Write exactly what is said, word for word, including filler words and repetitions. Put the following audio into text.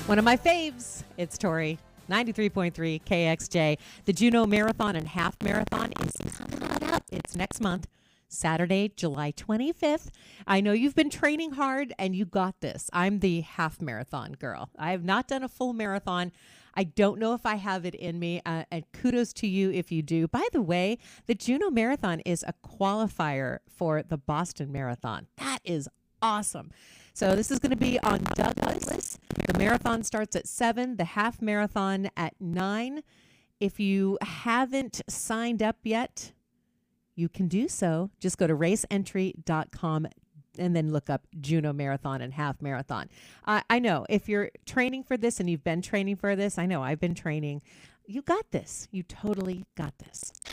One of my faves. It's Tori. ninety-three point three K X J. The Juneau Marathon and Half Marathon is coming on up. It's next month, Saturday, July twenty-fifth. I know you've been training hard and you got this. I'm the half marathon girl. I have not done a full marathon. I don't know if I have it in me. Uh, and kudos to you if you do. By the way, the Juneau Marathon is a qualifier for the Boston Marathon. That is awesome. So this is going to be on Douglas. The marathon starts at seven, the half marathon at nine. If you haven't signed up yet, you can do so. Just go to race entry dot com and then look up Juneau Marathon and Half Marathon. Uh, I know if you're training for this and you've been training for this, I know I've been training. You got this. You totally got this.